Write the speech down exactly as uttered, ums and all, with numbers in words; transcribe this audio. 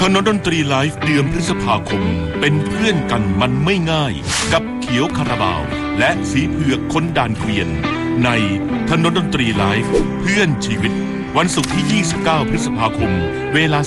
นนดนตรีไลฟ์เดือนพฤษภาคมเป็นเพื่อนกันมันไม่ง่ายกับเขียวคาราบาวและสีเผือกคนด่านเกวียนในถนนดนตรีไลฟ์เพื่อนชีวิตวันศุกร์ที่ยี่สิบเก้าพฤษภาคมเวลา